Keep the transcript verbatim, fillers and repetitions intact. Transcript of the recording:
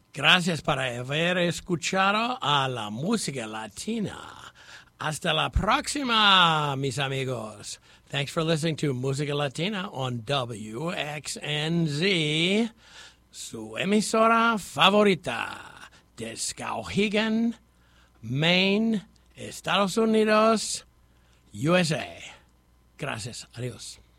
Gracias por haber escuchado a la música latina. Hasta la próxima, mis amigos. Thanks for listening to Música Latina on W X N Z, su emisora favorita de Skowhegan, Maine, Estados Unidos, U S A. Gracias. Adiós.